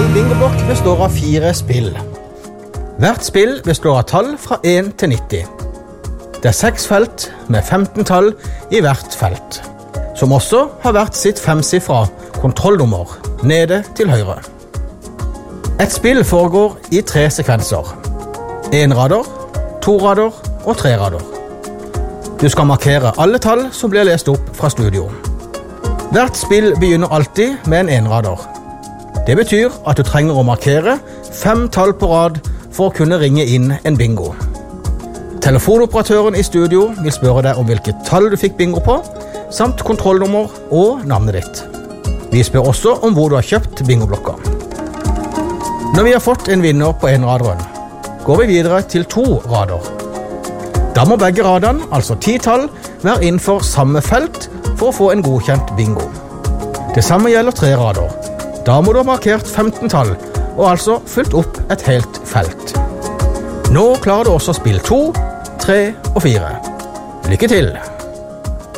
En bingoblokk består av 4 spill. Hvert spill består av tall fra 1 til 90. Det er 6 felt med 15 tall i hvert felt, som også har hvert sitt 5-sifra kontrollnummer nede til høyre. Et spill foregår i 3 sekvenser. 1 rader, 2 rader og 3 rader. Du skal markere alle tall som blir lest opp fra studio. Hvert spill begynner alltid med en 1-rader. Det betyr at du trenger å markere 5 tall på rad for å kunne ringe inn en bingo. Telefonoperatøren i studio vil spørre deg om hvilket tall du fikk bingo på, samt kontrollnummer og navnet ditt. Vi spør også om hvor du har kjøpt bingoblokka. Når vi har fått en vinner på 1-raderen, går vi videre til 2 rader. Da må begge radene, altså 10 tall, være innenfor samme felt for å få en godkjent bingo. Det samme gjelder 3 rader. Da må du ha markert 15 tall, og altså fylt opp et helt felt. Nå klarer du også spill 2, 3 og 4. Lykke til!